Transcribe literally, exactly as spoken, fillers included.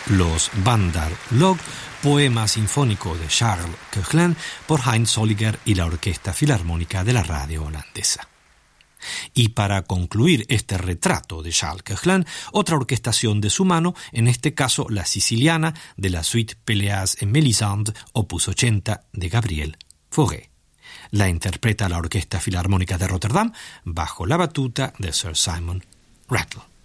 los Wanderlog, poema sinfónico de Charles Koechlin por Heinz Holliger y la Orquesta Filarmónica de la Radio Holandesa. Y para concluir este retrato de Charles Koechlin, otra orquestación de su mano, en este caso la siciliana de la suite Péléas et Mélisande, opus ochenta de Gabriel Fauré. La interpreta la Orquesta Filarmónica de Rotterdam bajo la batuta de Sir Simon Rattle.